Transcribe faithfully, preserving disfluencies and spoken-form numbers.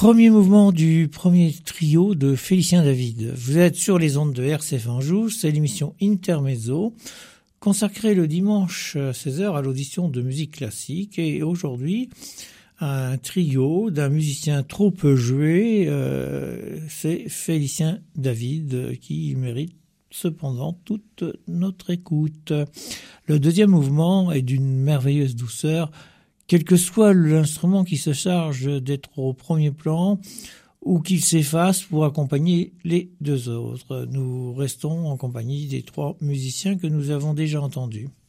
Premier mouvement du premier trio de Félicien David. Vous êtes sur les ondes de R C F Anjou, c'est l'émission Intermezzo, consacrée le dimanche à seize heures à l'audition de musique classique. Et aujourd'hui, un trio d'un musicien trop peu joué, euh, c'est Félicien David, qui mérite cependant toute notre écoute. Le deuxième mouvement est d'une merveilleuse douceur, quel que soit l'instrument qui se charge d'être au premier plan ou qu'il s'efface pour accompagner les deux autres. Nous restons en compagnie des trois musiciens que nous avons déjà entendus.